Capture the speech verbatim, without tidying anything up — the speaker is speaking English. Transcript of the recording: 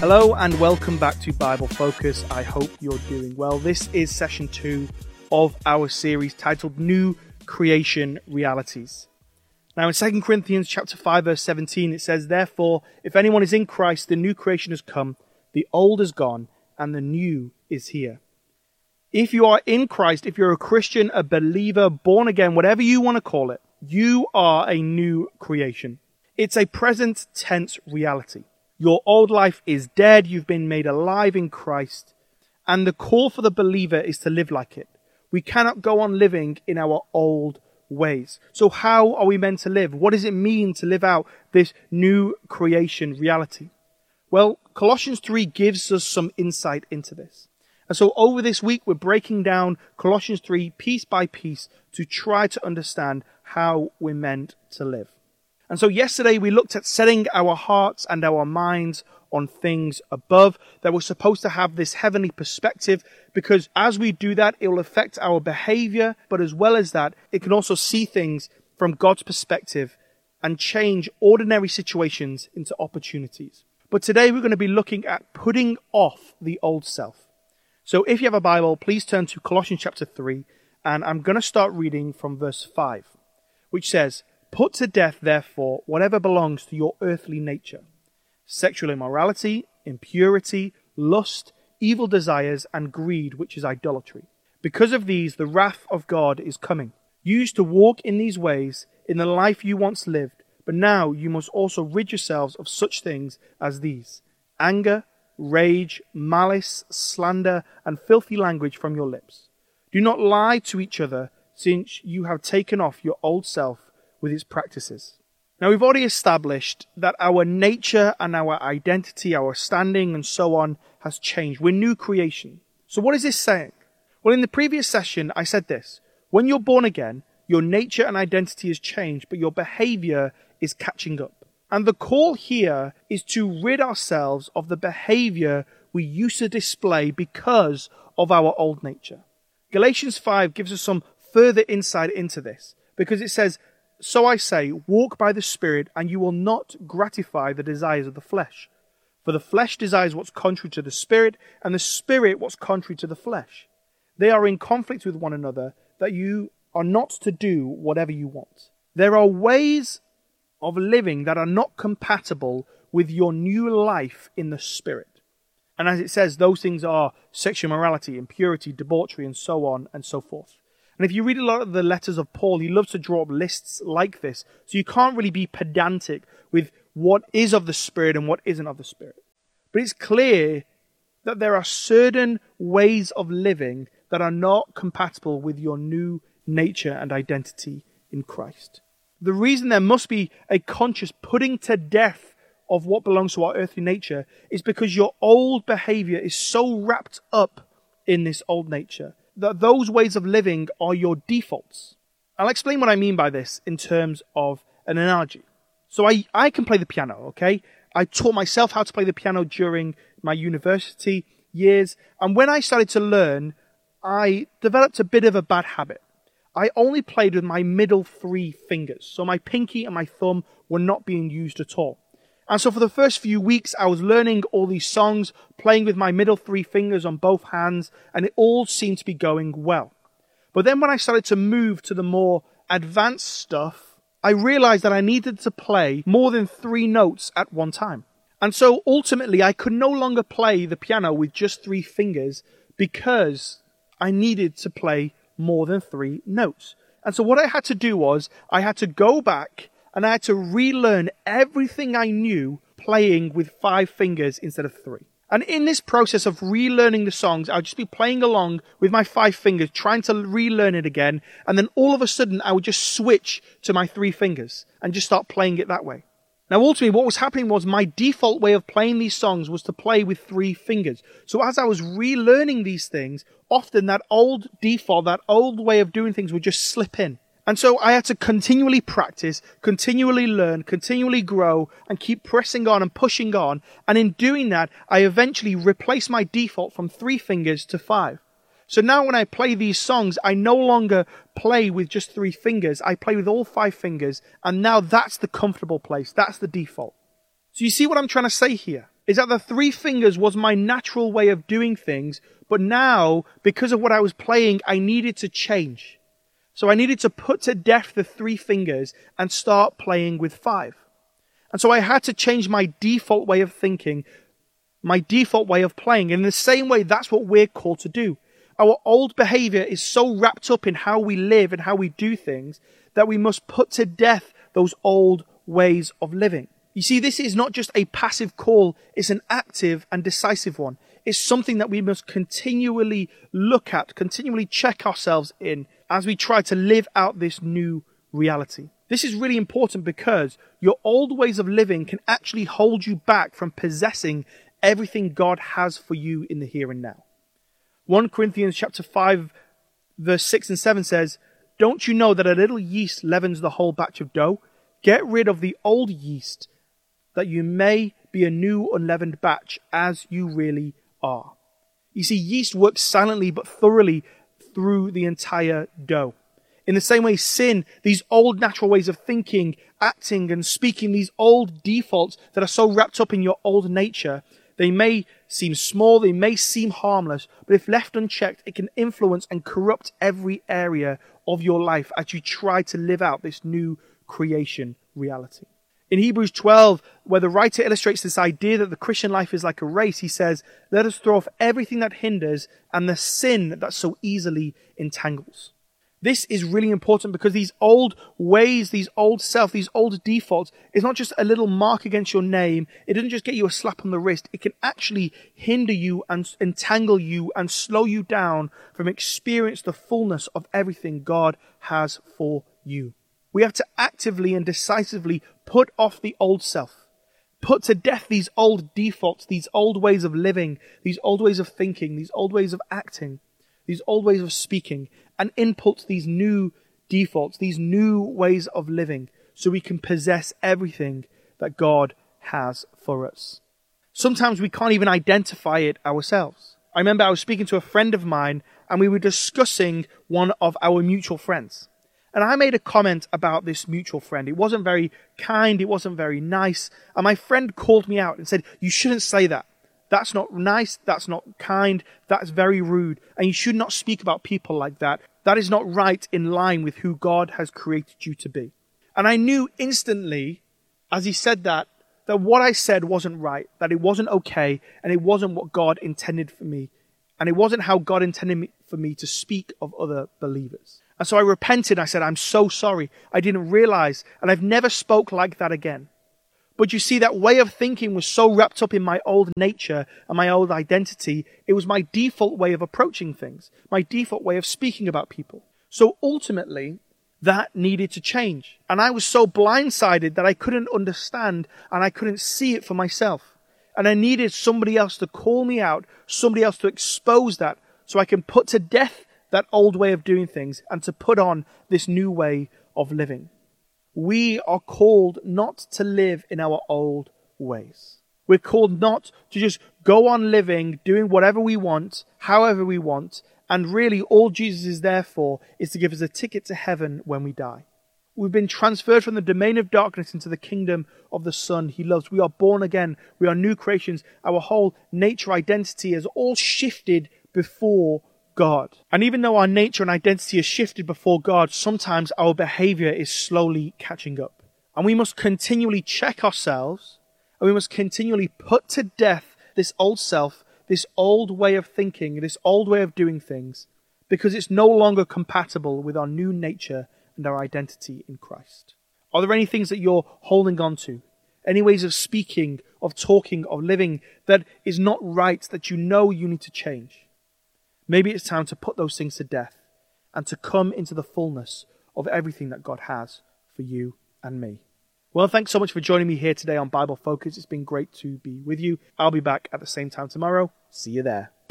Hello and welcome back to Bible Focus. I hope you're doing well. This is session two of our series titled New Creation Realities. Now in Second Corinthians chapter five verse seventeen it says, "Therefore, if anyone is in Christ, the new creation has come, the old is gone, and the new is here." If you are in Christ, if you're a Christian, a believer, born again, whatever you want to call it, you are a new creation. It's a present tense reality. Your old life is dead, you've been made alive in Christ, and the call for the believer is to live like it. We cannot go on living in our old ways. So how are we meant to live? What does it mean to live out this new creation reality? Well, Colossians three gives us some insight into this. And so over this week, we're breaking down Colossians three piece by piece to try to understand how we're meant to live. And so yesterday we looked at setting our hearts and our minds on things above, that we're supposed to have this heavenly perspective, because as we do that, it will affect our behavior, but as well as that, it can also see things from God's perspective and change ordinary situations into opportunities. But today we're going to be looking at putting off the old self. So if you have a Bible, please turn to Colossians chapter three, and I'm going to start reading from verse five, which says, "Put to death, therefore, whatever belongs to your earthly nature: sexual immorality, impurity, lust, evil desires, and greed, which is idolatry. Because of these, the wrath of God is coming. You used to walk in these ways in the life you once lived, but now you must also rid yourselves of such things as these: anger, rage, malice, slander, and filthy language from your lips. Do not lie to each other, since you have taken off your old self with its practices." Now we've already established that our nature and our identity, our standing and so on has changed. We're new creation. So what is this saying? Well, in the previous session I said this: when you're born again, your nature and identity has changed, but your behavior is catching up. And the call here is to rid ourselves of the behavior we used to display because of our old nature. Galatians five gives us some further insight into this, because it says, "So I say, walk by the Spirit, and you will not gratify the desires of the flesh. For the flesh desires what's contrary to the Spirit, and the Spirit what's contrary to the flesh. They are in conflict with one another, that you are not to do whatever you want." There are ways of living that are not compatible with your new life in the Spirit. And as it says, those things are sexual immorality, impurity, debauchery, and so on and so forth. And if you read a lot of the letters of Paul, he loves to draw up lists like this. So you can't really be pedantic with what is of the Spirit and what isn't of the Spirit. But it's clear that there are certain ways of living that are not compatible with your new nature and identity in Christ. The reason there must be a conscious putting to death of what belongs to our earthly nature is because your old behavior is so wrapped up in this old nature that those ways of living are your defaults. I'll explain what I mean by this in terms of an analogy. So I, I can play the piano, okay? I taught myself how to play the piano during my university years, and when I started to learn, I developed a bit of a bad habit. I only played with my middle three fingers, so my pinky and my thumb were not being used at all. And so for the first few weeks, I was learning all these songs, playing with my middle three fingers on both hands, and it all seemed to be going well. But then when I started to move to the more advanced stuff, I realized that I needed to play more than three notes at one time. And so ultimately, I could no longer play the piano with just three fingers because I needed to play more than three notes. And so what I had to do was, I had to go back and I had to relearn everything I knew playing with five fingers instead of three. And in this process of relearning the songs, I would just be playing along with my five fingers, trying to relearn it again. And then all of a sudden, I would just switch to my three fingers and just start playing it that way. Now, ultimately, what was happening was my default way of playing these songs was to play with three fingers. So as I was relearning these things, often that old default, that old way of doing things would just slip in. And so I had to continually practice, continually learn, continually grow, and keep pressing on and pushing on. And in doing that, I eventually replaced my default from three fingers to five. So now when I play these songs, I no longer play with just three fingers. I play with all five fingers. And now that's the comfortable place. That's the default. So you see what I'm trying to say here? is that the three fingers was my natural way of doing things, but now, because of what I was playing, I needed to change. So I needed to put to death the three fingers and start playing with five. And so I had to change my default way of thinking, my default way of playing. And in the same way, that's what we're called to do. Our old behavior is so wrapped up in how we live and how we do things that we must put to death those old ways of living. You see, this is not just a passive call, it's an active and decisive one. It's something that we must continually look at, continually check ourselves in as we try to live out this new reality. This is really important because your old ways of living can actually hold you back from possessing everything God has for you in the here and now. First Corinthians chapter five, verse six and seven says, "Don't you know that a little yeast leavens the whole batch of dough? Get rid of the old yeast, that you may be a new unleavened batch, as you really are." You see, yeast works silently but thoroughly through the entire dough. In the same way, sin, these old natural ways of thinking, acting and speaking, these old defaults that are so wrapped up in your old nature, they may seem small, they may seem harmless, but if left unchecked, it can influence and corrupt every area of your life as you try to live out this new creation reality. In Hebrews twelve, where the writer illustrates this idea that the Christian life is like a race, he says, "Let us throw off everything that hinders and the sin that so easily entangles." This is really important because these old ways, these old self, these old defaults, is not just a little mark against your name. It doesn't just get you a slap on the wrist. It can actually hinder you and entangle you and slow you down from experiencing the fullness of everything God has for you. We have to actively and decisively put off the old self. Put to death these old defaults, these old ways of living, these old ways of thinking, these old ways of acting, these old ways of speaking, and input these new defaults, these new ways of living, so we can possess everything that God has for us. Sometimes we can't even identify it ourselves. I remember I was speaking to a friend of mine, and we were discussing one of our mutual friends. And I made a comment about this mutual friend. It wasn't very kind, it wasn't very nice. And my friend called me out and said, "You shouldn't say that. That's not nice, that's not kind, that's very rude. And you should not speak about people like that. That is not right in line with who God has created you to be." And I knew instantly, as he said that, that what I said wasn't right, that it wasn't okay, and it wasn't what God intended for me. And it wasn't how God intended me, for me to speak of other believers. And so I repented. I said, "I'm so sorry. I didn't realize, and I've never spoke like that again." But you see, that way of thinking was so wrapped up in my old nature and my old identity, it was my default way of approaching things, my default way of speaking about people. So ultimately, that needed to change. And I was so blindsided that I couldn't understand and I couldn't see it for myself. And I needed somebody else to call me out, somebody else to expose that, so I can put to death that old way of doing things and to put on this new way of living. We are called not to live in our old ways. We're called not to just go on living, doing whatever we want, however we want, and really all Jesus is there for is to give us a ticket to heaven when we die. We've been transferred from the domain of darkness into the kingdom of the Son He loves. We are born again. We are new creations. Our whole nature, identity has all shifted before God. And even though our nature and identity is shifted before God, sometimes our behavior is slowly catching up. And we must continually check ourselves, and we must continually put to death this old self, this old way of thinking, this old way of doing things, because it's no longer compatible with our new nature and our identity in Christ. Are there any things that you're holding on to? Any ways of speaking, of talking, of living that is not right, that you know you need to change? Maybe it's time to put those things to death and to come into the fullness of everything that God has for you and me. Well, thanks so much for joining me here today on Bible Focus. It's been great to be with you. I'll be back at the same time tomorrow. See you there.